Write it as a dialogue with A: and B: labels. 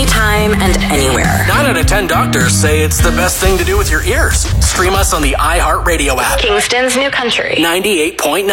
A: anytime and anywhere.
B: 9 out of 10 doctors say it's the best thing to do with your ears. Stream us on the iHeartRadio app.
A: Kingston's New Country.
B: 98.9.